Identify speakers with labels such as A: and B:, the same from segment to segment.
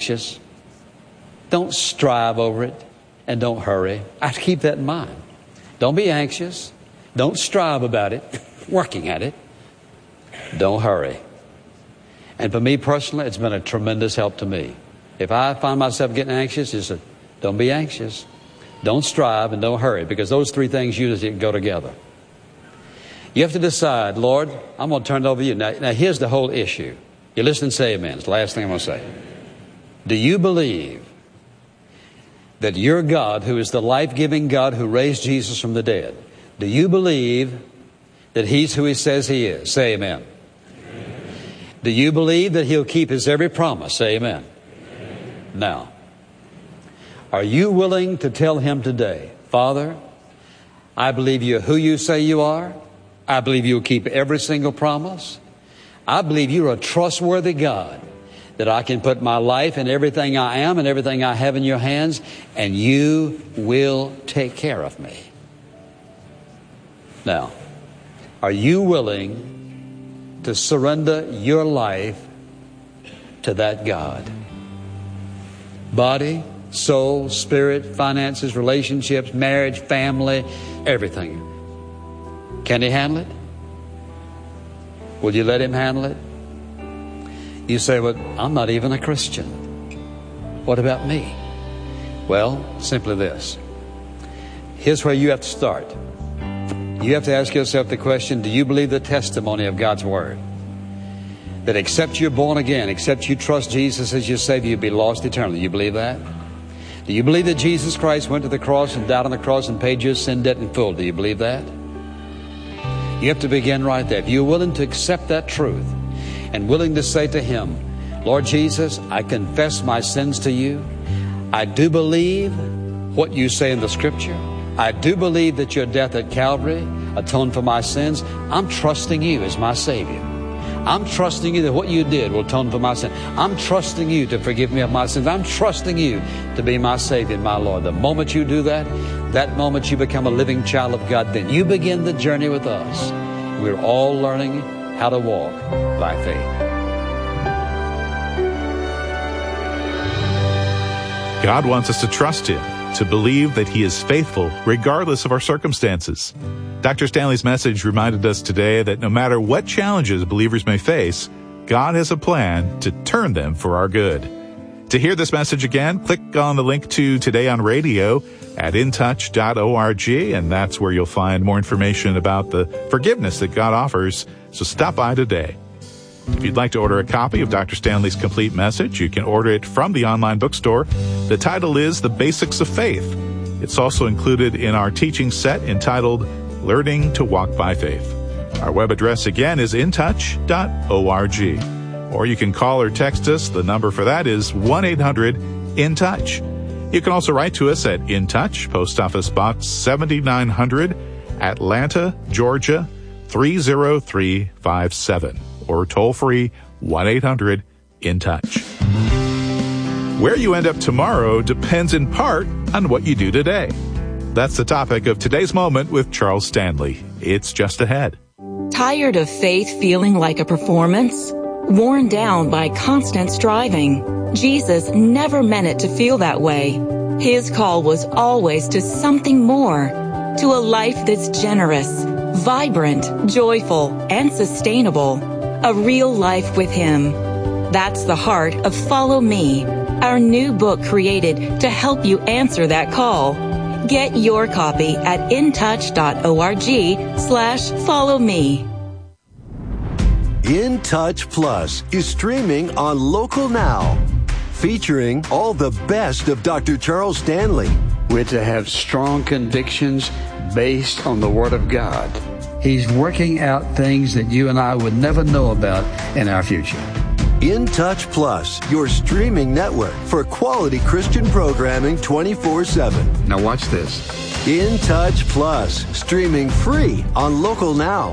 A: anxious. Don't strive over it, and don't hurry. I have to keep that in mind. Don't be anxious. Don't strive about it, working at it. Don't hurry. And for me personally, it's been a tremendous help to me. If I find myself getting anxious, it's don't be anxious. Don't strive and don't hurry, because those three things usually go together. You have to decide, Lord, I'm going to turn it over to you. Now here's the whole issue. You listen and say amen. It's the last thing I'm going to say. Do you believe that your God, who is the life-giving God who raised Jesus from the dead, do you believe that He's who He says He is? Say amen. Amen. Do you believe that He'll keep His every promise? Say amen. Amen. Now, are you willing to tell Him today, Father, I believe You're who You say You are. I believe You'll keep every single promise. I believe You're a trustworthy God, that I can put my life and everything I am and everything I have in Your hands, and You will take care of me. Now, are you willing to surrender your life to that God? Body, soul, spirit, finances, relationships, marriage, family, everything. Can He handle it? Will you let Him handle it? You say, well, I'm not even a Christian. What about me? Well, simply this. Here's where you have to start. You have to ask yourself the question, do you believe the testimony of God's Word? That except you're born again, except you trust Jesus as your Savior, you'll be lost eternally. You believe that? Do you believe that Jesus Christ went to the cross and died on the cross and paid your sin debt in full? Do you believe that? You have to begin right there. If you're willing to accept that truth and willing to say to Him, Lord Jesus, I confess my sins to You. I do believe what You say in the Scripture. I do believe that Your death at Calvary atoned for my sins. I'm trusting You as my Savior. I'm trusting You that what You did will atone for my sin. I'm trusting You to forgive me of my sins. I'm trusting You to be my Savior and my Lord. The moment you do that, that moment you become a living child of God. Then you begin the journey with us. We're all learning how to walk by faith.
B: God wants us to trust Him, to believe that He is faithful regardless of our circumstances. Dr. Stanley's message reminded us today that no matter what challenges believers may face, God has a plan to turn them for our good. To hear this message again, click on the link to Today on Radio at intouch.org, and that's where you'll find more information about the forgiveness that God offers. So stop by today. If you'd like to order a copy of Dr. Stanley's complete message, you can order it from the online bookstore. The title is The Basics of Faith. It's also included in our teaching set entitled Learning to Walk by Faith. Our web address again is intouch.org. Or you can call or text us. The number for that is 1-800-IN-TOUCH. You can also write to us at In Touch, Post Office Box 7900, Atlanta, Georgia 30357. Or toll free 1-800-IN-TOUCH. Where you end up tomorrow depends in part on what you do today. That's the topic of today's moment with Charles Stanley. It's just ahead.
C: Tired of faith feeling like a performance? Worn down by constant striving? Jesus never meant it to feel that way. His call was always to something more, to a life that's generous, vibrant, joyful, and sustainable. A real life with Him. That's the heart of Follow Me, our new book created to help you answer that call. Get your copy at intouch.org/follow-me.
D: In Touch Plus is streaming on Local Now, featuring all the best of Dr. Charles Stanley.
A: We're to have strong convictions based on the Word of God. He's working out things that you and I would never know about in our future.
D: In Touch Plus, your streaming network for quality Christian programming 24/7.
A: Now watch this.
D: In Touch Plus, streaming free on Local Now.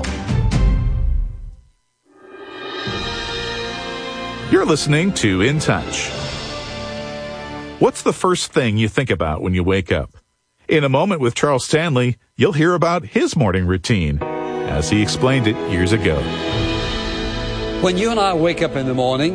B: You're listening to In Touch. What's the first thing you think about when you wake up? In a moment with Charles Stanley, you'll hear about his morning routine, as he explained it years ago.
A: When you and I wake up in the morning,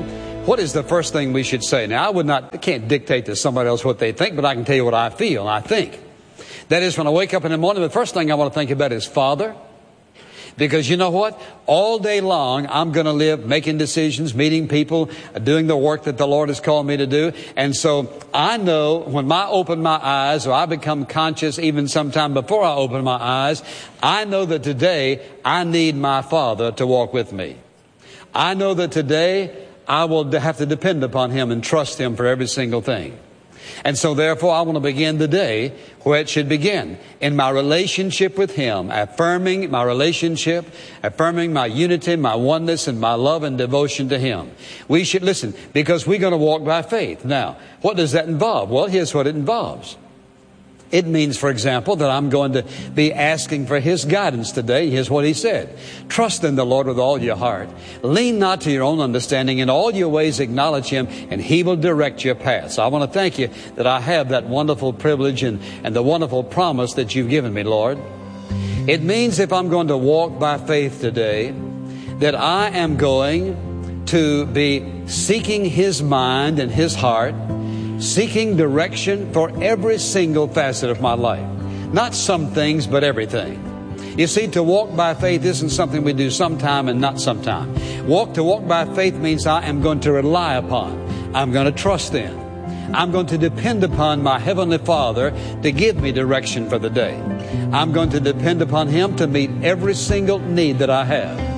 A: what is the first thing we should say? Now, I can't dictate to somebody else what they think, but I can tell you what I feel and I think. That is, when I wake up in the morning, the first thing I want to think about is Father. Because you know what? All day long, I'm going to live making decisions, meeting people, doing the work that the Lord has called me to do. And so I know when I open my eyes, or I become conscious even sometime before I open my eyes, I know that today I need my Father to walk with me. I know that today I will have to depend upon Him and trust Him for every single thing. And so therefore I want to begin the day where it should begin, in my relationship with Him, affirming my relationship, affirming my unity, my oneness, and my love and devotion to Him. We should listen, because we're going to walk by faith. Now, what does that involve? Well, here's what it involves. It means, for example, that I'm going to be asking for His guidance today. Here's what He said. Trust in the Lord with all your heart. Lean not to your own understanding. In all your ways acknowledge Him, and He will direct your path. So I want to thank You that I have that wonderful privilege and the wonderful promise that You've given me, Lord. It means if I'm going to walk by faith today, that I am going to be seeking His mind and His heart, seeking direction for every single facet of my life. Not some things, but everything. You see, to walk by faith isn't something we do sometime and not sometime. To walk by faith means I am going to rely upon, I'm going to trust in, I'm going to depend upon my Heavenly Father to give me direction for the day. I'm going to depend upon Him to meet every single need that I have.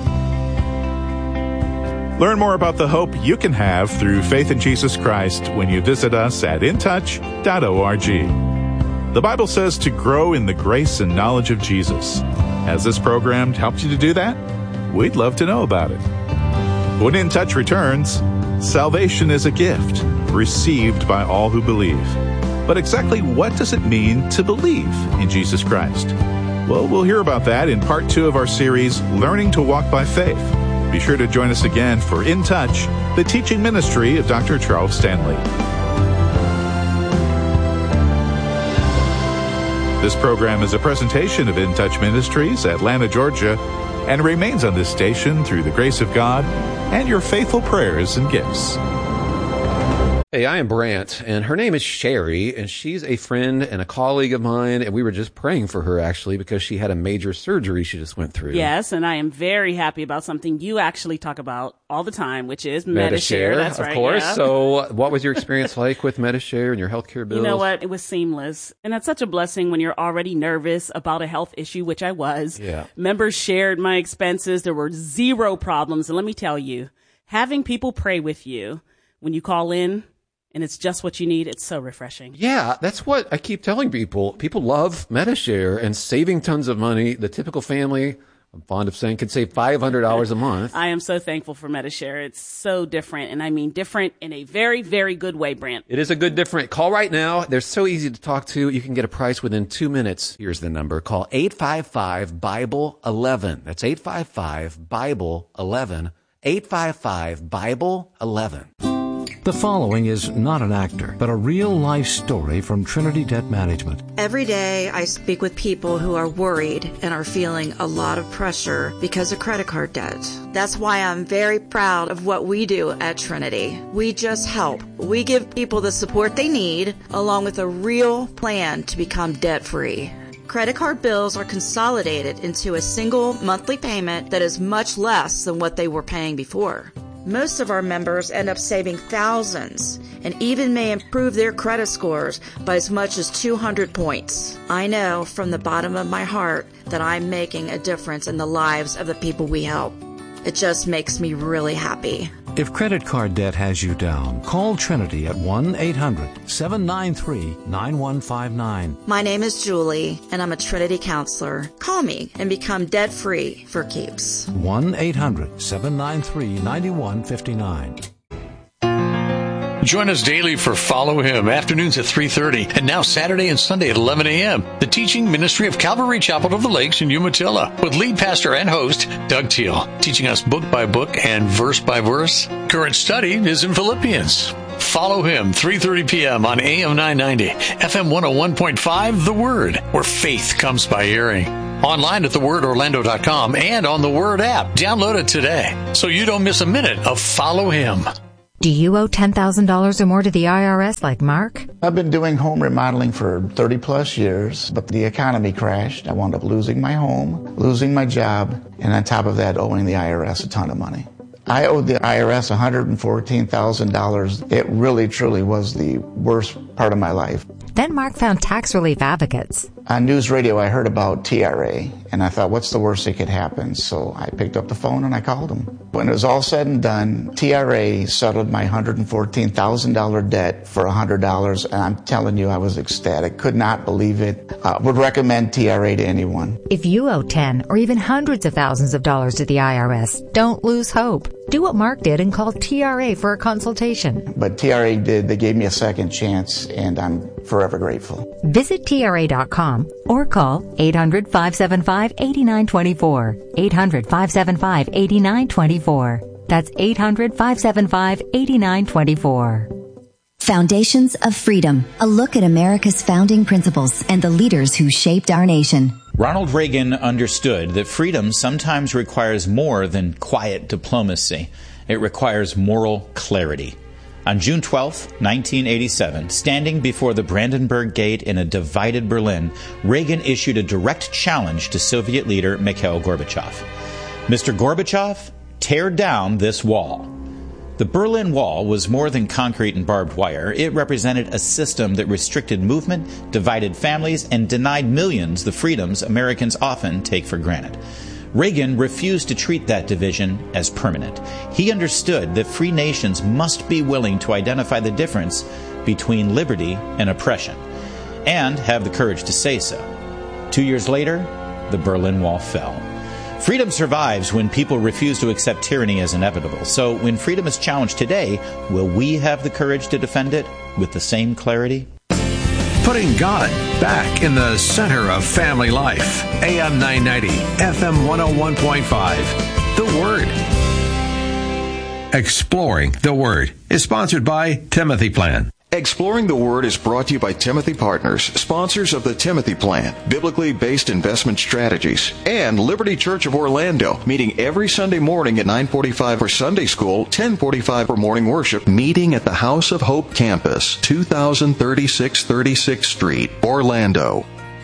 B: Learn more about the hope you can have through faith in Jesus Christ when you visit us at intouch.org. The Bible says to grow in the grace and knowledge of Jesus. Has this program helped you to do that? We'd love to know about it. When In Touch returns, salvation is a gift received by all who believe. But exactly what does it mean to believe in Jesus Christ? Well, we'll hear about that in part 2 of our series, Learning to Walk by Faith. Be sure to join us again for In Touch, the teaching ministry of Dr. Charles Stanley. This program is a presentation of In Touch Ministries, Atlanta, Georgia, and remains on this station through the grace of God and your faithful prayers and gifts.
E: Hey, I am Brant, and her name is Sherry, and she's a friend and a colleague of mine, and we were just praying for her, actually, because she had a major surgery she just went through.
F: Yes, and I am very happy about something you actually talk about all the time, which is Medi-Share. That's right,
E: of course.
F: Yeah.
E: So what was your experience like with Medi-Share and your healthcare bills?
F: You know what? It was seamless, and that's such a blessing when you're already nervous about a health issue, which I was.
E: Yeah.
F: Members shared my expenses. There were zero problems, and let me tell you, having people pray with you when you call in, and it's just what you need, it's so refreshing.
E: Yeah, that's what I keep telling people. People love Medi-Share and saving tons of money. The typical family, I'm fond of saying, can save $500 a month.
F: I am so thankful for Medi-Share. It's so different, and I mean different in a very, very good way, Brant.
E: It is a good different. Call right now. They're so easy to talk to. You can get a price within 2 minutes. Here's the number. Call 855-BIBLE-11. That's 855-BIBLE-11. 855-BIBLE-11.
G: The following is not an actor, but a real-life story from Trinity Debt Management.
H: Every day I speak with people who are worried and are feeling a lot of pressure because of credit card debt. That's why I'm very proud of what we do at Trinity. We just help. We give people the support they need, along with a real plan to become debt-free. Credit card bills are consolidated into a single monthly payment that is much less than what they were paying before. Most of our members end up saving thousands and even may improve their credit scores by as much as 200 points. I know from the bottom of my heart that I'm making a difference in the lives of the people we help. It just makes me really happy.
G: If credit card debt has you down, call Trinity at 1-800-793-9159.
H: My name is Julie, and I'm a Trinity counselor. Call me and become debt-free for keeps.
G: 1-800-793-9159.
I: Join us daily for Follow Him, afternoons at 3:30, and now Saturday and Sunday at 11 a.m. The teaching ministry of Calvary Chapel of the Lakes in Umatilla, with lead pastor and host Doug Teal, teaching us book by book and verse by verse. Current study is in Philippians. Follow Him, 3:30 p.m. on AM 990, FM 101.5, The Word, where faith comes by hearing. Online at thewordorlando.com and on the Word app. Download it today so you don't miss a minute of Follow Him.
J: Do you owe $10,000 or more to the IRS like Mark?
K: I've been doing home remodeling for 30 plus years, but the economy crashed. I wound up losing my home, losing my job, and on top of that, owing the IRS a ton of money. I owed the IRS $114,000. It really, truly was the worst part of my life.
J: Then Mark found tax relief advocates.
K: On news radio, I heard about TRA, and I thought, what's the worst that could happen? So I picked up the phone and I called them. When it was all said and done, TRA settled my $114,000 debt for $100, and I'm telling you, I was ecstatic. Could not believe it. Would recommend TRA to anyone.
J: If you owe 10 or even hundreds of thousands of dollars to the IRS, don't lose hope. Do what Mark did and call TRA for a consultation.
K: But TRA did. They gave me a second chance, and I'm forever grateful.
J: Visit TRA.com or call 800-575-8924. 800-575-8924. That's 800-575-8924.
L: Foundations of Freedom, a look at America's founding principles and the leaders who shaped our nation.
M: Ronald Reagan understood that freedom sometimes requires more than quiet diplomacy. It requires moral clarity. On June 12, 1987, standing before the Brandenburg Gate in a divided Berlin, Reagan issued a direct challenge to Soviet leader Mikhail Gorbachev. Mr. Gorbachev, tear down this wall. The Berlin Wall was more than concrete and barbed wire. It represented a system that restricted movement, divided families, and denied millions the freedoms Americans often take for granted. Reagan refused to treat that division as permanent. He understood that free nations must be willing to identify the difference between liberty and oppression, and have the courage to say so. 2 years later, the Berlin Wall fell. Freedom survives when people refuse to accept tyranny as inevitable. So when freedom is challenged today, will we have the courage to defend it with the same clarity?
G: Putting God back in the center of family life. AM 990, FM 101.5. The Word. Exploring the Word is sponsored by Timothy Plan.
N: Exploring the Word is brought to you by Timothy Partners, sponsors of the Timothy Plan, biblically based investment strategies, and Liberty Church of Orlando, meeting every Sunday morning at 9:45 for Sunday School, 10:45 for morning worship, meeting at the House of Hope campus, 2036 36th Street, Orlando.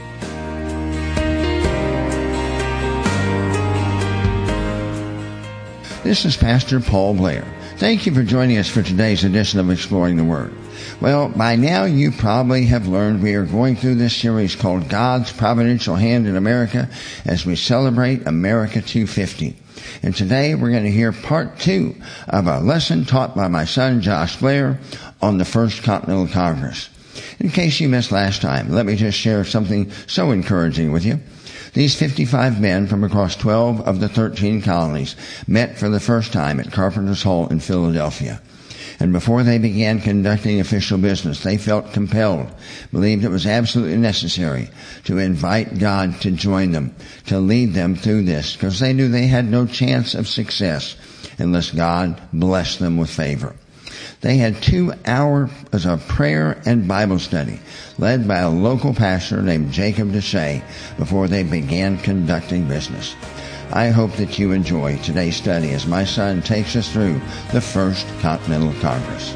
O: This is Pastor Paul Blair. Thank you for joining us for today's edition of Exploring the Word. Well, by now you probably have learned we are going through this series called God's Providential Hand in America as we celebrate America 250. And today we're going to hear part 2 of a lesson taught by my son Josh Blair on the First Continental Congress. In case you missed last time, let me just share something so encouraging with you. These 55 men from across 12 of the 13 colonies met for the first time at Carpenter's Hall in Philadelphia. And before they began conducting official business, they felt compelled, believed it was absolutely necessary to invite God to join them, to lead them through this, because they knew they had no chance of success unless God blessed them with favor. They had 2 hours of prayer and Bible study, led by a local pastor named Jacob Deshay, before they began conducting business. I hope that you enjoy today's study as my son takes us through the First Continental Congress.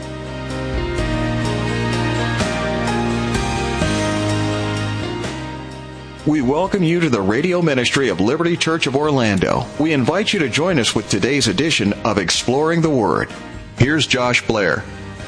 N: We welcome you to the radio ministry of Liberty Church of Orlando. We invite you to join us with today's edition of Exploring the Word. Here's Josh Blair.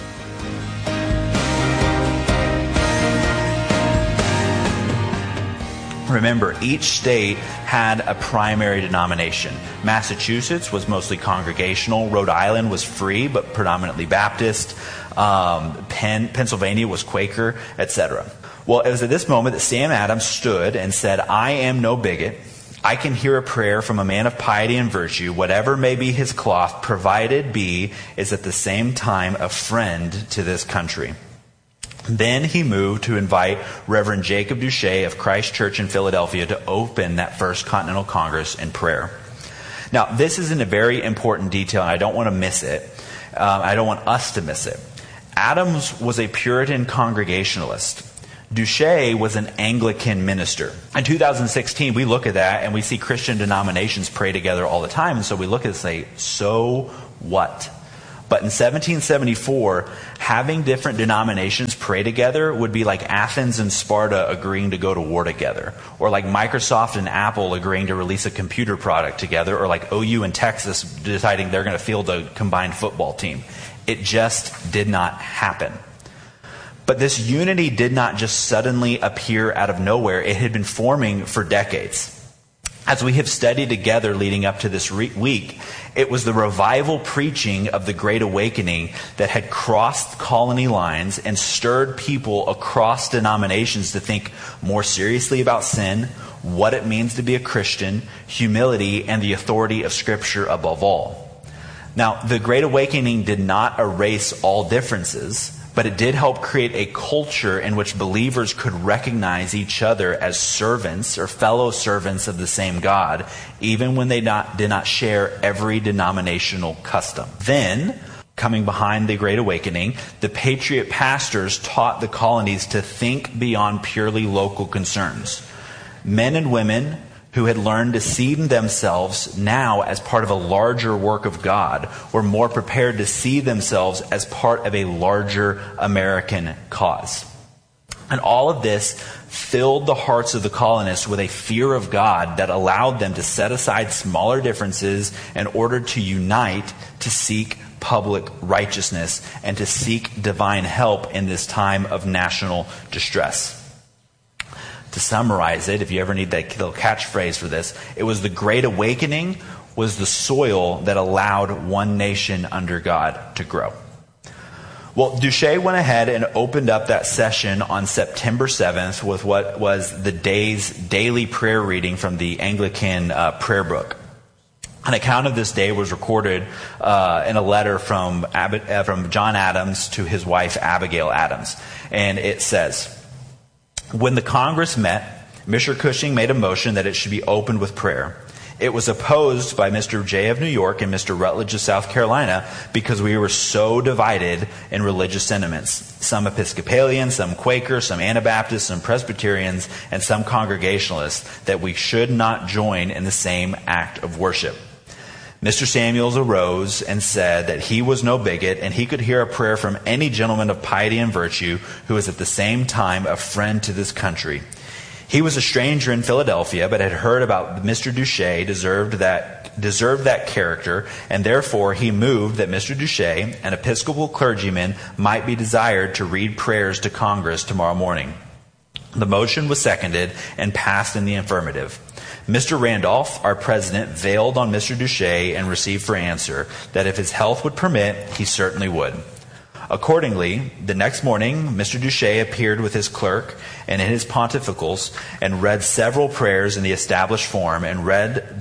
P: Remember, each state had a primary denomination. Massachusetts was mostly congregational. Rhode Island was free, but predominantly Baptist. Pennsylvania was Quaker, etc. Well, it was at this moment that Sam Adams stood and said, "I am no bigot. I can hear a prayer from a man of piety and virtue, whatever may be his cloth, provided be is at the same time a friend to this country." Then he moved to invite Reverend Jacob Deshay of Christ Church in Philadelphia to open that First Continental Congress in prayer. Now, this is a very important detail, and I don't want to miss it. I don't want us to miss it. Adams was a Puritan Congregationalist. Deshay was an Anglican minister. In 2016, we look at that and we see Christian denominations pray together all the time. And so we look at it and say, so what? But in 1774, having different denominations pray together would be like Athens and Sparta agreeing to go to war together, or like Microsoft and Apple agreeing to release a computer product together, or like OU and Texas deciding they're going to field a combined football team. It just did not happen. But this unity did not just suddenly appear out of nowhere. It had been forming for decades. As we have studied together leading up to this week, it was the revival preaching of the Great Awakening that had crossed colony lines and stirred people across denominations to think more seriously about sin, what it means to be a Christian, humility, and the authority of Scripture above all. Now, the Great Awakening did not erase all differences, but it did help create a culture in which believers could recognize each other as servants or fellow servants of the same God, even when they did not share every denominational custom. Then, coming behind the Great Awakening, the Patriot pastors taught the colonies to think beyond purely local concerns. Men and women who had learned to see themselves now as part of a larger work of God were more prepared to see themselves as part of a larger American cause. And all of this filled the hearts of the colonists with a fear of God that allowed them to set aside smaller differences in order to unite to seek public righteousness and to seek divine help in this time of national distress. To summarize it, if you ever need that little catchphrase for this, it was the Great Awakening was the soil that allowed one nation under God to grow. Well, Duché went ahead and opened up that session on September 7th with what was the day's daily prayer reading from the Anglican prayer book. An account of this day was recorded in a letter from John Adams to his wife Abigail Adams. And it says, "When the Congress met, Mr. Cushing made a motion that it should be opened with prayer. It was opposed by Mr. Jay of New York and Mr. Rutledge of South Carolina because we were so divided in religious sentiments. Some Episcopalians, some Quakers, some Anabaptists, some Presbyterians, and some Congregationalists, that we should not join in the same act of worship. Mr. Samuels arose and said that he was no bigot and he could hear a prayer from any gentleman of piety and virtue who was at the same time a friend to this country. He was a stranger in Philadelphia, but had heard about Mr. Duché deserved that character, and therefore he moved that Mr. Duché, an Episcopal clergyman, might be desired to read prayers to Congress tomorrow morning. The motion was seconded and passed in the affirmative. Mr. Randolph, our president, veiled on Mr. Duché and received for answer that if his health would permit, he certainly would. Accordingly, the next morning, Mr. Duché appeared with his clerk and in his pontificals and read several prayers in the established form and read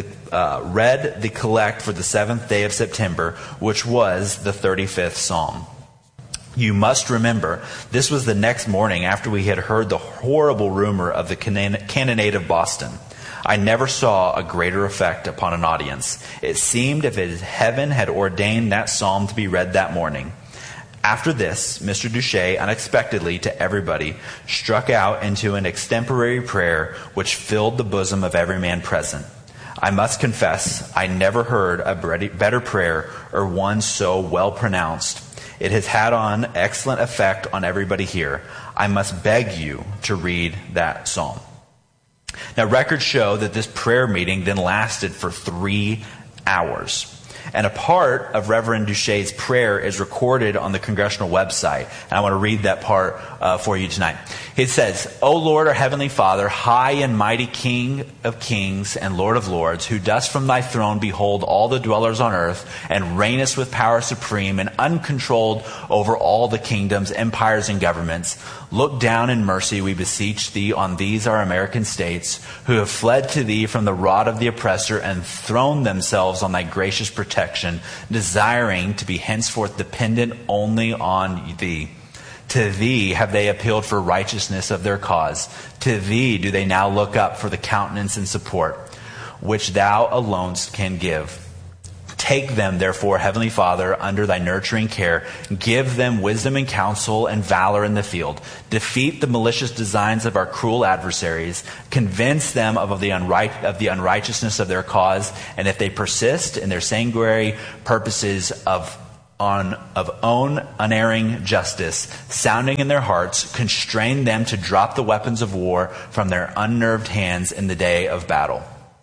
P: the collect for the 7th day of September, which was the 35th Psalm. You must remember, this was the next morning after we had heard the horrible rumor of the cannonade of Boston. I never saw a greater effect upon an audience. It seemed as if heaven had ordained that psalm to be read that morning. After this, Mr. Duché, unexpectedly to everybody, struck out into an extemporary prayer which filled the bosom of every man present. I must confess, I never heard a better prayer or one so well pronounced. It has had an excellent effect on everybody here. I must beg you to read that psalm." Now, records show that this prayer meeting then lasted for 3 hours. And a part of Reverend Duché's prayer is recorded on the congressional website. And I want to read that part for you tonight. It says, "O Lord, our heavenly Father, high and mighty King of kings and Lord of lords, who dost from thy throne behold all the dwellers on earth, and reignest with power supreme and uncontrolled over all the kingdoms, empires, and governments, look down in mercy, we beseech thee, on these our American states, who have fled to thee from the rod of the oppressor and thrown themselves on thy gracious protection, desiring to be henceforth dependent only on thee. To thee have they appealed for righteousness of their cause. To thee do they now look up for the countenance and support, which thou alone can give. Take them, therefore, Heavenly Father, under thy nurturing care. Give them wisdom and counsel and valor in the field. Defeat the malicious designs of our cruel adversaries. Convince them of the unrighteousness of their cause. And if they persist in their sanguinary purposes of of own unerring justice, sounding in their hearts, constrain them to drop the weapons of war from their unnerved hands in the day of battle.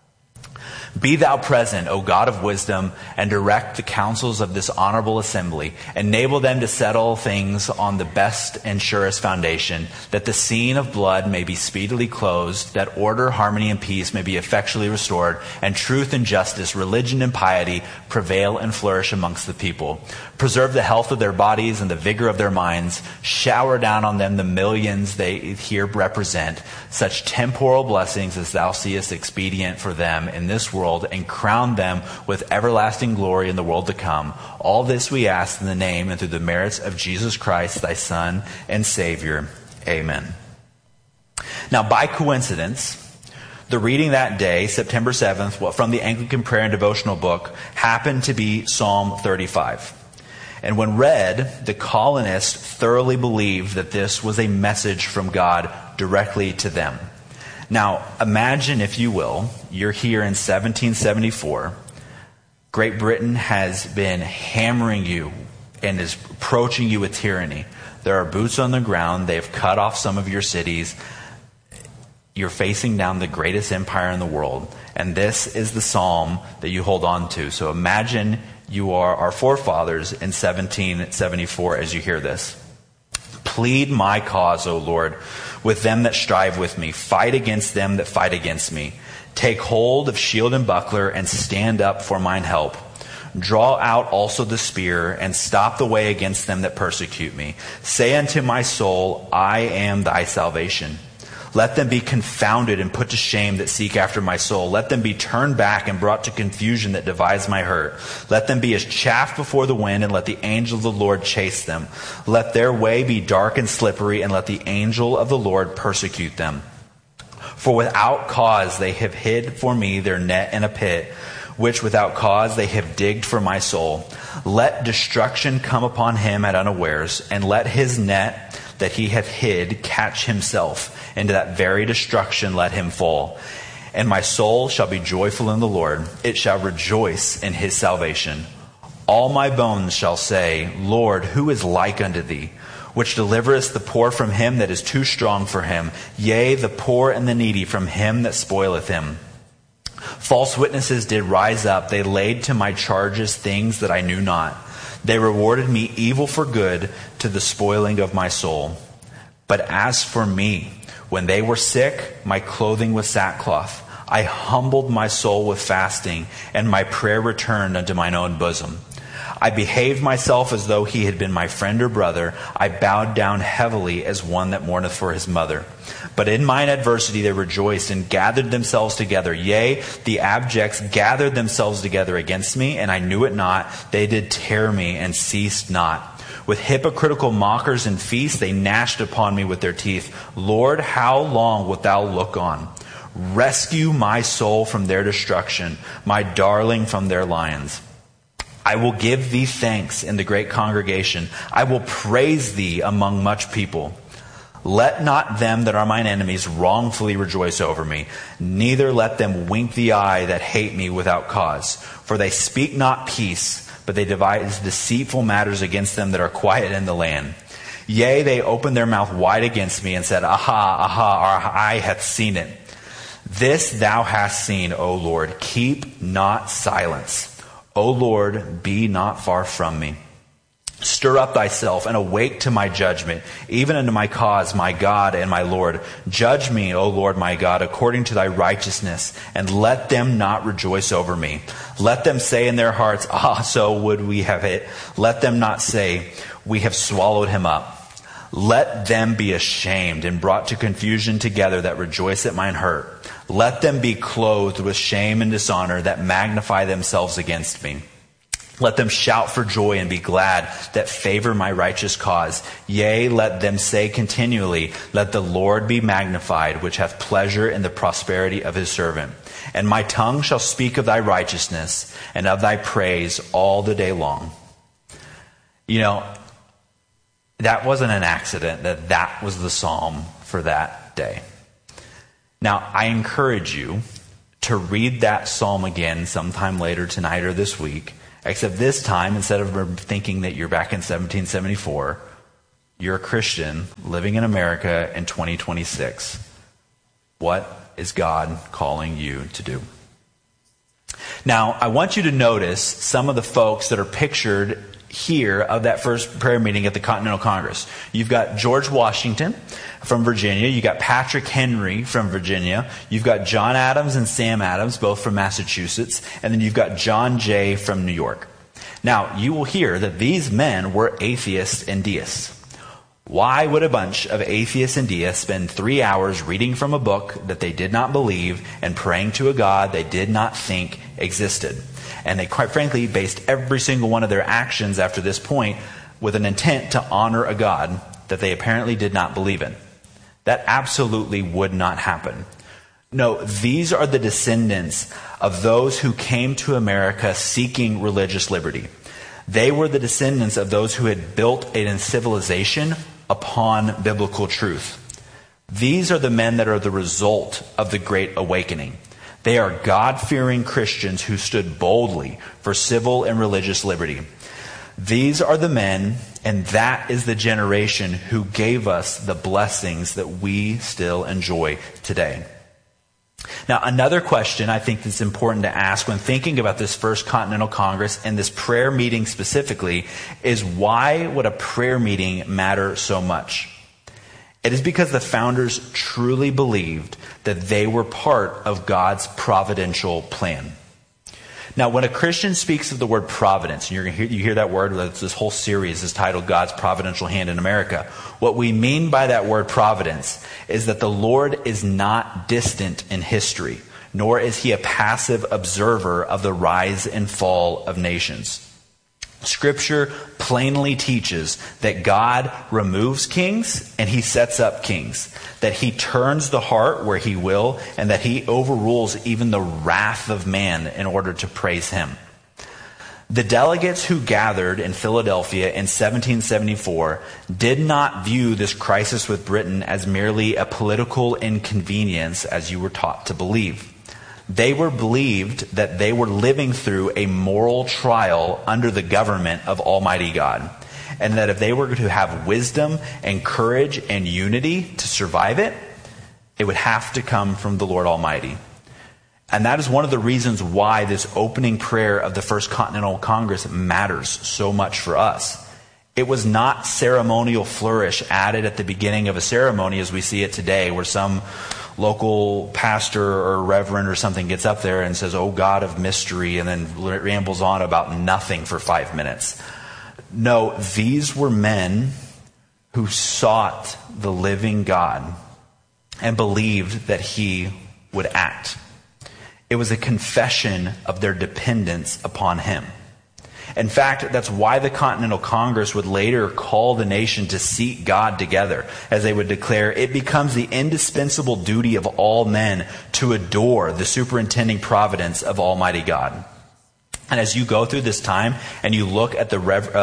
P: Be thou present, O God of wisdom, and direct the counsels of this honorable assembly. Enable them to settle things on the best and surest foundation, that the scene of blood may be speedily closed, that order, harmony, and peace may be effectually restored, and truth and justice, religion and piety prevail and flourish amongst the people. Preserve the health of their bodies and the vigor of their minds. Shower down on them the millions they here represent, such temporal blessings as thou seest expedient for them in this world, and crown them with everlasting glory in the world to come. All this we ask in the name and through the merits of Jesus Christ, thy Son and Savior. Amen. Now, by coincidence, the reading that day, September 7th, from the Anglican Prayer and Devotional book, happened to be Psalm 35. And when read, the colonists thoroughly believed that this was a message from God directly to them. Now, imagine, if you will, you're here in 1774. Great Britain has been hammering you and is approaching you with tyranny. There are boots on the ground. They've cut off some of your cities. You're facing down the greatest empire in the world. And this is the psalm that you hold on to. So imagine you are our forefathers in 1774 as you hear this. Plead my cause, O Lord, with them that strive with me. Fight against them that fight against me. Take hold of shield and buckler, and stand up for mine help. Draw out also the spear, and stop the way against them that persecute me. Say unto my soul, I am thy salvation. Let them be confounded and put to shame that seek after my soul. Let them be turned back and brought to confusion that devise my hurt. Let them be as chaff before the wind, and let the angel of the Lord chase them. Let their way be dark and slippery, and let the angel of the Lord persecute them. For without cause they have hid for me their net in a pit, which without cause they have digged for my soul. Let destruction come upon him at unawares, and let his net that he hath hid catch himself. Into that very destruction let him fall. And my soul shall be joyful in the Lord. It shall rejoice in his salvation. All my bones shall say, Lord, who is like unto thee? Which delivereth the poor from him that is too strong for him. Yea, the poor and the needy from him that spoileth him. False witnesses did rise up. They laid to my charges things that I knew not. They rewarded me evil for good, to the spoiling of my soul. But as for me, when they were sick, my clothing was sackcloth. I humbled my soul with fasting, and my prayer returned unto mine own bosom. I behaved myself as though he had been my friend or brother. I bowed down heavily as one that mourneth for his mother. But in mine adversity they rejoiced and gathered themselves together. Yea, the abjects gathered themselves together against me, and I knew it not. They did tear me and ceased not. With hypocritical mockers and feasts they gnashed upon me with their teeth. Lord, how long wilt thou look on? Rescue my soul from their destruction, my darling from their lions. I will give thee thanks in the great congregation. I will praise thee among much people. Let not them that are mine enemies wrongfully rejoice over me, neither let them wink the eye that hate me without cause. For they speak not peace, but they devise deceitful matters against them that are quiet in the land. Yea, they opened their mouth wide against me, and said, Aha, aha, our eye hath seen it. This thou hast seen, O Lord. Keep not silence. O Lord, be not far from me. Stir up thyself and awake to my judgment, even unto my cause, my God and my Lord. Judge me, O Lord my God, according to thy righteousness, and let them not rejoice over me. Let them say in their hearts, Ah, so would we have it. Let them not say, We have swallowed him up. Let them be ashamed and brought to confusion together that rejoice at mine hurt. Let them be clothed with shame and dishonor that magnify themselves against me. Let them shout for joy and be glad that favor my righteous cause. Yea, let them say continually, Let the Lord be magnified, which hath pleasure in the prosperity of his servant. And my tongue shall speak of thy righteousness and of thy praise all the day long. You know, that wasn't an accident that was the psalm for that day. Now, I encourage you to read that psalm again sometime later tonight or this week Except this time, instead of thinking that you're back in 1774, you're a Christian living in America in 2026. What is God calling you to do? Now, I want you to notice some of the folks that are pictured here of that first prayer meeting at the Continental Congress. You've got George Washington from Virginia. You've got Patrick Henry from Virginia. You've got John Adams and Sam Adams, both from Massachusetts. And then you've got John Jay from New York. Now, you will hear that these men were atheists and deists. Why would a bunch of atheists and deists spend 3 hours reading from a book that they did not believe and praying to a God they did not think existed? And they, quite frankly, based every single one of their actions after this point with an intent to honor a God that they apparently did not believe in. That absolutely would not happen. No, these are the descendants of those who came to America seeking religious liberty. They were the descendants of those who had built a civilization upon biblical truth. These are the men that are the result of the Great Awakening. They are God-fearing Christians who stood boldly for civil and religious liberty. These are the men, and that is the generation who gave us the blessings that we still enjoy today. Now, another question I think that's important to ask when thinking about this First Continental Congress and this prayer meeting specifically is, why would a prayer meeting matter so much? It is because the founders truly believed that they were part of God's providential plan. Now, when a Christian speaks of the word providence, and you hear that word, this whole series is titled God's Providential Hand in America. What we mean by that word providence is that the Lord is not distant in history, nor is he a passive observer of the rise and fall of nations. Scripture plainly teaches that God removes kings and he sets up kings, that he turns the heart where he will, and that he overrules even the wrath of man in order to praise him. The delegates who gathered in Philadelphia in 1774 did not view this crisis with Britain as merely a political inconvenience, as you were taught to believe. They were believed that they were living through a moral trial under the government of Almighty God, and that if they were to have wisdom and courage and unity to survive it, it would have to come from the Lord Almighty. And that is one of the reasons why this opening prayer of the First Continental Congress matters so much for us. It was not ceremonial flourish added at the beginning of a ceremony as we see it today, where some local pastor or reverend or something gets up there and says, "Oh God of mystery," and then rambles on about nothing for 5 minutes. No, these were men who sought the living God and believed that he would act. It was a confession of their dependence upon him. In fact, that's why the Continental Congress would later call the nation to seek God together, as they would declare, it becomes the indispensable duty of all men to adore the superintending providence of Almighty God. And as you go through this time and you look at the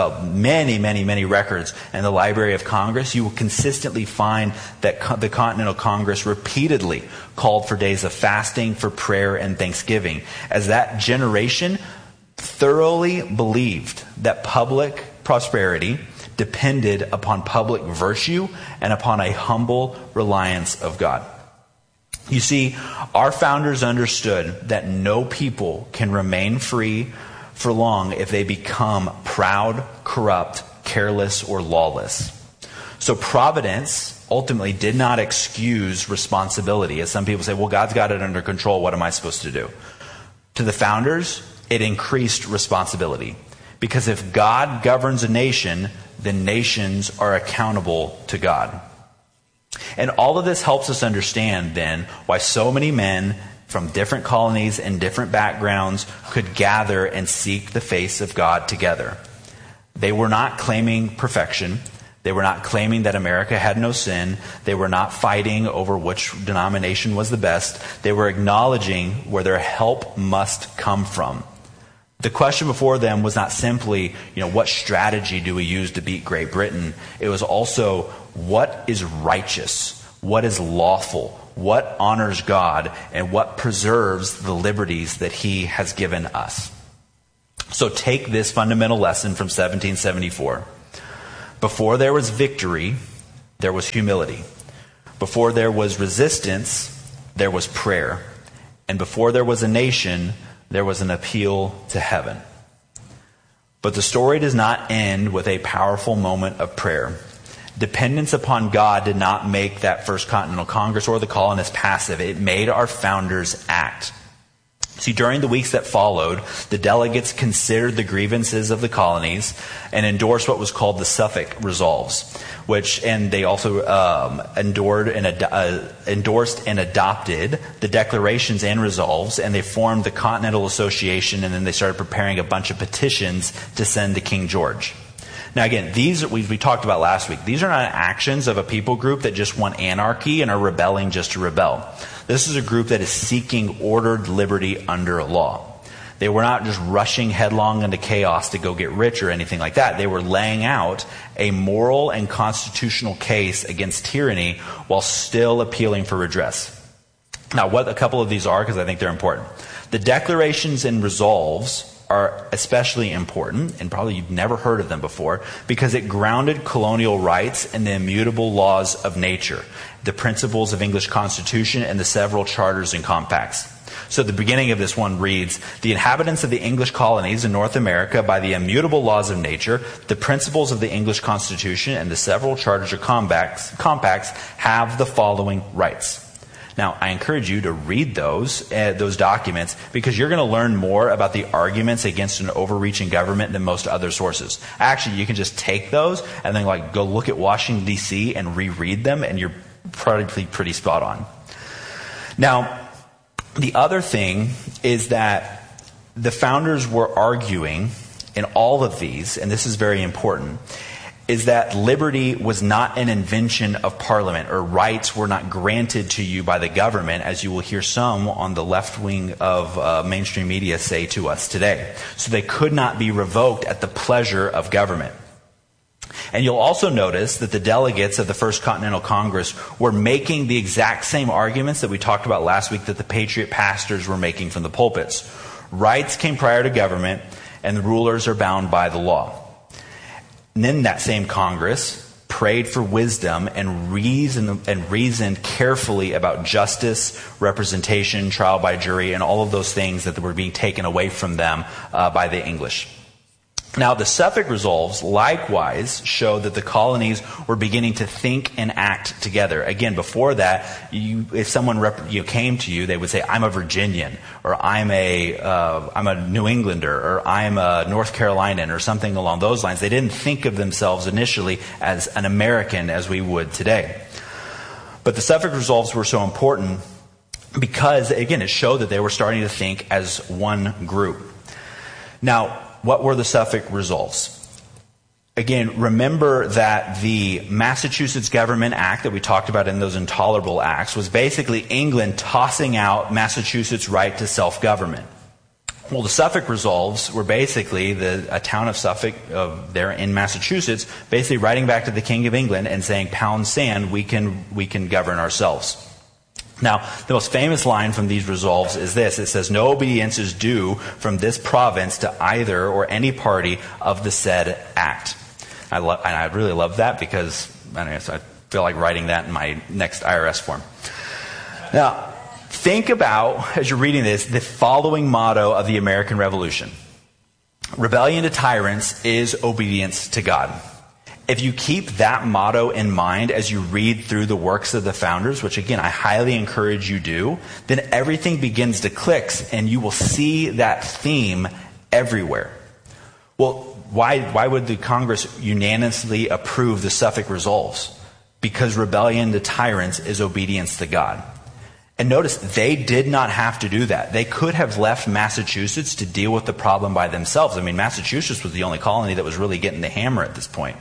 P: many records in the Library of Congress, you will consistently find that the Continental Congress repeatedly called for days of fasting, for prayer, and thanksgiving, as that generation thoroughly believed that public prosperity depended upon public virtue and upon a humble reliance of God. You see, our founders understood that no people can remain free for long if they become proud, corrupt, careless, or lawless. So providence ultimately did not excuse responsibility. As some people say, well, God's got it under control. What am I supposed to do? To the founders, it increased responsibility. Because if God governs a nation, then nations are accountable to God. And all of this helps us understand then why so many men from different colonies and different backgrounds could gather and seek the face of God together. They were not claiming perfection. They were not claiming that America had no sin. They were not fighting over which denomination was the best. They were acknowledging where their help must come from. The question before them was not simply, what strategy do we use to beat Great Britain? It was also, what is righteous? What is lawful? What honors God? And what preserves the liberties that he has given us? So take this fundamental lesson from 1774. Before there was victory, there was humility. Before there was resistance, there was prayer. And before there was a nation, there was an appeal to heaven. But the story does not end with a powerful moment of prayer. Dependence upon God did not make that First Continental Congress or the colonists passive. It made our founders act. See, during the weeks that followed, the delegates considered the grievances of the colonies and endorsed what was called the Suffolk Resolves, and they also endorsed and adopted the declarations and resolves, and they formed the Continental Association, and then they started preparing a bunch of petitions to send to King George. Now again, these we talked about last week. These are not actions of a people group that just want anarchy and are rebelling just to rebel. This is a group that is seeking ordered liberty under a law. They were not just rushing headlong into chaos to go get rich or anything like that. They were laying out a moral and constitutional case against tyranny while still appealing for redress. Now, what a couple of these are, because I think they're important. The declarations and resolves are especially important, and probably you've never heard of them before, because it grounded colonial rights in the immutable laws of nature, the principles of English Constitution, and the several charters and compacts. So the beginning of this one reads, "The inhabitants of the English colonies in North America, by the immutable laws of nature, the principles of the English Constitution, and the several charters or compacts have the following rights." Now, I encourage you to read those documents, because you're going to learn more about the arguments against an overreaching government than most other sources. Actually, you can just take those and then go look at Washington, D.C. and reread them, and you're probably pretty spot on. Now, the other thing is that the founders were arguing in all of these, and this is very important, is that liberty was not an invention of Parliament, or rights were not granted to you by the government, as you will hear some on the left wing of mainstream media say to us today. So they could not be revoked at the pleasure of government. And you'll also notice that the delegates of the First Continental Congress were making the exact same arguments that we talked about last week that the Patriot pastors were making from the pulpits. Rights came prior to government, and the rulers are bound by the law. And then that same Congress prayed for wisdom and reasoned carefully about justice, representation, trial by jury, and all of those things that were being taken away from them by the English. Now, the Suffolk Resolves likewise show that the colonies were beginning to think and act together. Again, before that, if someone came to you, they would say, "I'm a Virginian," or I'm a New Englander," or "I'm a North Carolinian," or something along those lines. They didn't think of themselves initially as an American as we would today. But the Suffolk Resolves were so important because, again, it showed that they were starting to think as one group. Now, what were the Suffolk Resolves? Again, remember that the Massachusetts Government Act that we talked about in those intolerable acts was basically England tossing out Massachusetts' right to self-government. Well, the Suffolk Resolves were basically a town of Suffolk there in Massachusetts basically writing back to the King of England and saying, "Pound sand, we can govern ourselves." Now, the most famous line from these resolves is this. It says, "No obedience is due from this province to either or any party of the said act." And I really love that, because I feel like writing that in my next IRS form. Now, think about, as you're reading this, the following motto of the American Revolution. Rebellion to tyrants is obedience to God. If you keep that motto in mind as you read through the works of the founders, which again I highly encourage you do, then everything begins to click and you will see that theme everywhere. Well, why would the Congress unanimously approve the Suffolk Resolves? Because rebellion to tyrants is obedience to God. And notice, they did not have to do that. They could have left Massachusetts to deal with the problem by themselves. I mean, Massachusetts was the only colony that was really getting the hammer at this point.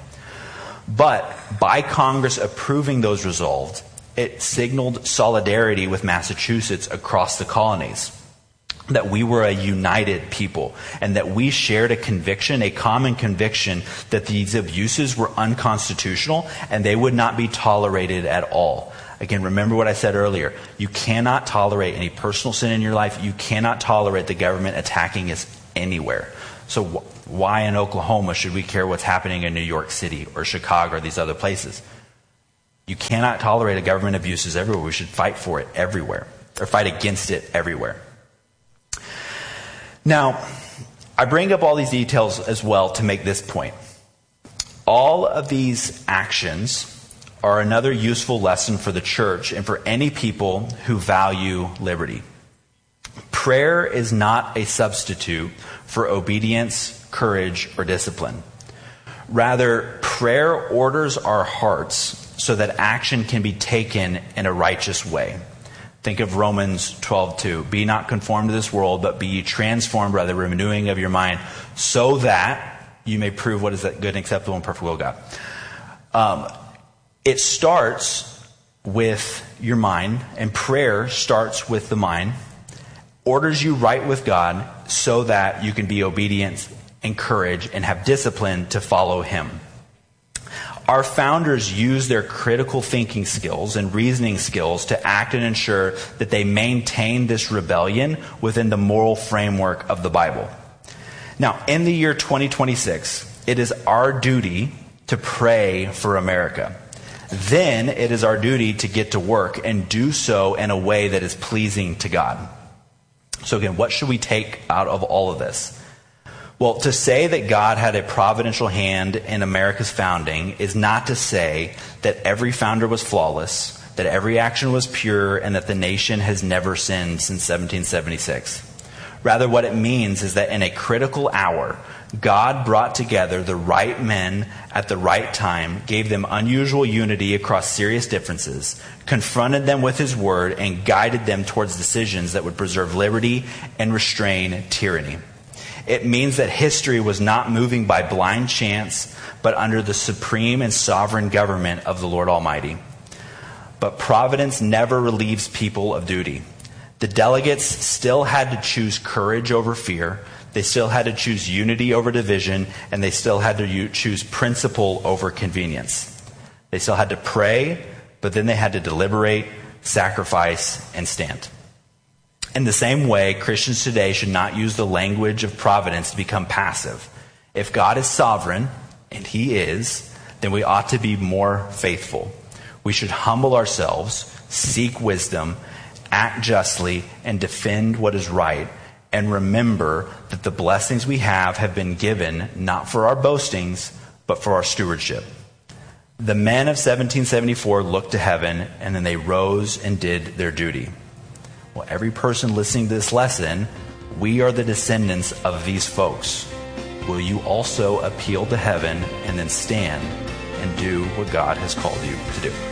P: But by Congress approving those resolves, it signaled solidarity with Massachusetts across the colonies. That we were a united people, and that we shared a conviction, a common conviction, that these abuses were unconstitutional and they would not be tolerated at all. Again, remember what I said earlier. You cannot tolerate any personal sin in your life. You cannot tolerate the government attacking us anywhere. So why in Oklahoma should we care what's happening in New York City or Chicago or these other places? You cannot tolerate a government abuses everywhere. We should fight for it everywhere, or fight against it everywhere. Now, I bring up all these details as well to make this point. All of these actions are another useful lesson for the church and for any people who value liberty. Prayer is not a substitute for obedience, courage, or discipline. Rather, prayer orders our hearts so that action can be taken in a righteous way. Think of Romans 12:2. Be not conformed to this world, but be ye transformed by the renewing of your mind, so that you may prove what is that good and acceptable and perfect will of God. It starts with your mind, and prayer starts with the mind, orders you right with God so that you can be obedient, encourage, and have discipline to follow Him. Our founders used their critical thinking skills and reasoning skills to act and ensure that they maintained this rebellion within the moral framework of the Bible. Now, in the year 2026, it is our duty to pray for America. Then it is our duty to get to work and do so in a way that is pleasing to God. So again, what should we take out of all of this? Well, to say that God had a providential hand in America's founding is not to say that every founder was flawless, that every action was pure, and that the nation has never sinned since 1776. Rather, what it means is that in a critical hour, God brought together the right men at the right time, gave them unusual unity across serious differences, confronted them with His word, and guided them towards decisions that would preserve liberty and restrain tyranny. It means that history was not moving by blind chance, but under the supreme and sovereign government of the Lord Almighty. But providence never relieves people of duty. The delegates still had to choose courage over fear. They still had to choose unity over division, and they still had to choose principle over convenience. They still had to pray, but then they had to deliberate, sacrifice, and stand. In the same way, Christians today should not use the language of providence to become passive. If God is sovereign, and He is, then we ought to be more faithful. We should humble ourselves, seek wisdom, act justly, and defend what is right, and remember that the blessings we have been given not for our boastings, but for our stewardship. The men of 1774 looked to heaven, and then they rose and did their duty. Well, every person listening to this lesson, we are the descendants of these folks. Will you also appeal to heaven and then stand and do what God has called you to do?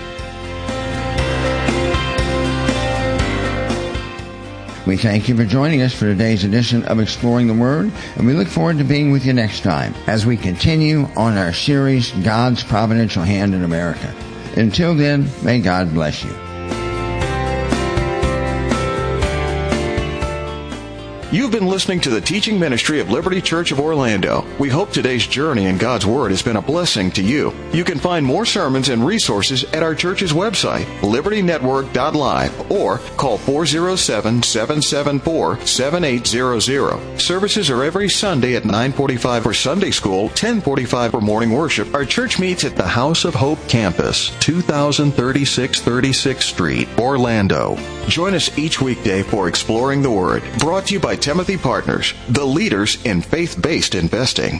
O: We thank you for joining us for today's edition of Exploring the Word, and we look forward to being with you next time as we continue on our series, God's Providential Hand in America. Until then, may God bless you.
N: You've been listening to the teaching ministry of Liberty Church of Orlando. We hope today's journey in God's Word has been a blessing to you. You can find more sermons and resources at our church's website, libertynetwork.live, or call 407-774-7800. Services are every Sunday at 9:45 for Sunday School, 10:45 for morning worship. Our church meets at the House of Hope campus, 2036 36th Street, Orlando. Join us each weekday for Exploring the Word, brought to you by Timothy Partners, the leaders in faith-based investing.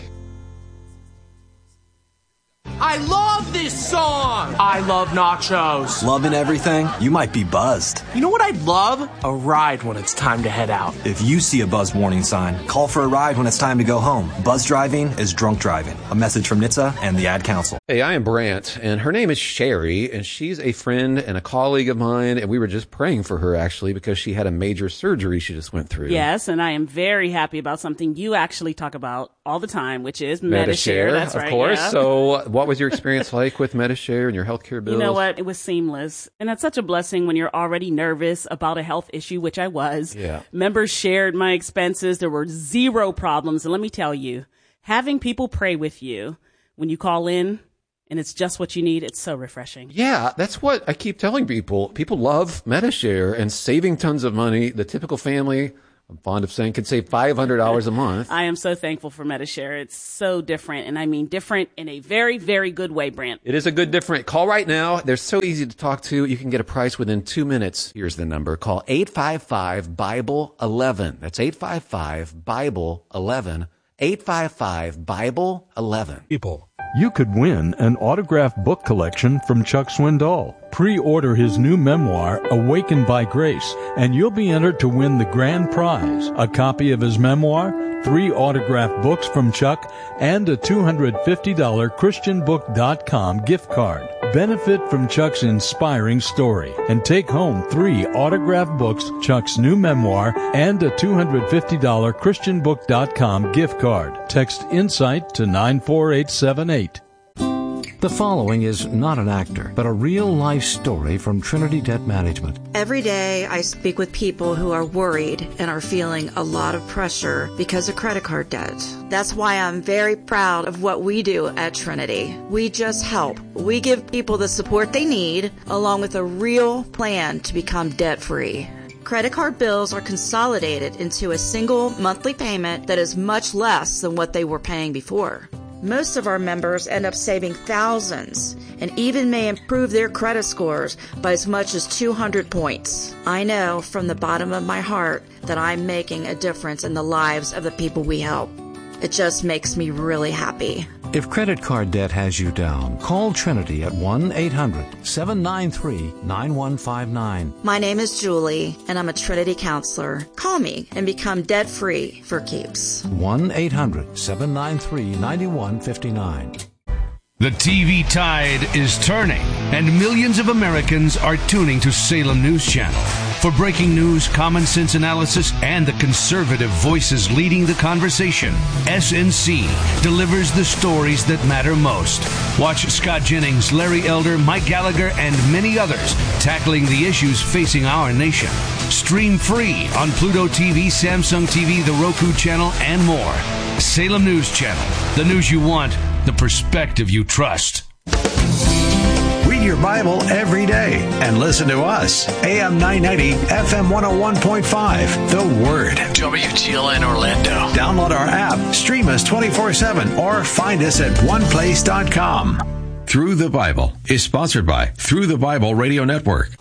Q: I love this song! I love nachos.
R: Loving everything? You might be buzzed.
Q: You know what I'd love? A ride when it's time to head out.
R: If you see a buzz warning sign, call for a ride when it's time to go home. Buzz driving is drunk driving. A message from NHTSA and the Ad Council.
E: Hey, I am Brant, and her name is Sherry, and she's a friend and a colleague of mine, and we were just praying for her, actually, because she had a major surgery she just went through.
F: Yes, and I am very happy about something you actually talk about all the time, which is Medi-Share. That's right,
E: of course.
F: Yeah.
E: So what was your experience like with Medi-Share and your healthcare bills?
F: You know what? It was seamless. And that's such a blessing when you're already nervous about a health issue, which I was.
E: Yeah.
F: Members shared my expenses. There were zero problems. And let me tell you, having people pray with you when you call in and it's just what you need, it's so refreshing.
E: Yeah, that's what I keep telling people. People love Medi-Share and saving tons of money. The typical family, I'm fond of saying, could save $500 a month.
F: I am so thankful for Medi-Share. It's so different, and I mean different in a very, very good way, Brant.
E: It is a good different. Call right now. They're so easy to talk to. You can get a price within 2 minutes. Here's the number. Call 855-BIBLE-11. That's 855-BIBLE-11. 855-BIBLE-11.
S: People. You could win an autographed book collection from Chuck Swindoll. Pre-order his new memoir, Awakened by Grace, and you'll be entered to win the grand prize, a copy of his memoir, 3 autographed books from Chuck, and a $250 ChristianBook.com gift card. Benefit from Chuck's inspiring story and take home 3 autographed books, Chuck's new memoir, and a $250 ChristianBook.com gift card. Text INSIGHT to 94878.
G: The following is not an actor, but a real-life story from Trinity Debt Management.
H: Every day I speak with people who are worried and are feeling a lot of pressure because of credit card debt. That's why I'm very proud of what we do at Trinity. We just help. We give people the support they need, along with a real plan to become debt-free. Credit card bills are consolidated into a single monthly payment that is much less than what they were paying before. Most of our members end up saving thousands and even may improve their credit scores by as much as 200 points. I know from the bottom of my heart that I'm making a difference in the lives of the people we help. It just makes me really happy.
G: If credit card debt has you down, call Trinity at 1-800-793-9159.
H: My name is Julie, and I'm a Trinity counselor. Call me and become debt-free for keeps.
G: 1-800-793-9159.
T: The TV tide is turning, and millions of Americans are tuning to Salem News Channel. For breaking news, common sense analysis, and the conservative voices leading the conversation, SNC delivers the stories that matter most. Watch Scott Jennings, Larry Elder, Mike Gallagher, and many others tackling the issues facing our nation. Stream free on Pluto TV, Samsung TV, the Roku channel, and more. Salem News Channel. The news you want, the perspective you trust.
G: Read your Bible every day and listen to us. AM 990, FM 101.5. The Word.
I: WTLN Orlando.
G: Download our app, stream us 24/7, or find us at oneplace.com.
U: Through the Bible is sponsored by Through the Bible Radio Network.